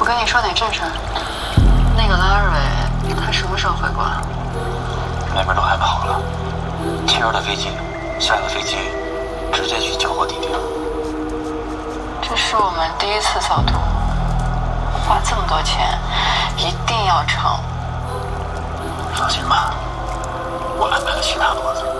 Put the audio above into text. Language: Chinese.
跟你说点正事儿。那个拉瑞，他什么时候回国？ 那边都还跑了，7号的飞机，下个飞机直接去交货地点。 这是我们第一次扫毒，花这么多钱，一定要成。 放心吧，我安排了其他路子。